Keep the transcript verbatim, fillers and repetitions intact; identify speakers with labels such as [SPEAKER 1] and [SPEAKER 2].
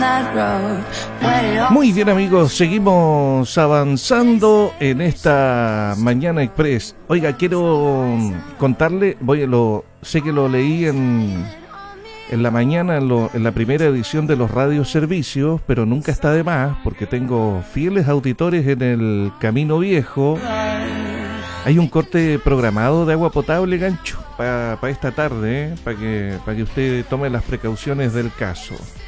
[SPEAKER 1] Muy bien, amigos, seguimos avanzando en esta Mañana Express. Oiga, quiero contarle, voy a lo, sé que lo leí en, en la mañana, en, lo, en la primera edición de los radioservicios, pero nunca está de más, porque tengo fieles auditores en el Camino Viejo. Hay un corte programado de agua potable, Gancho, para pa esta tarde, ¿eh? para que, pa que usted tome las precauciones del caso.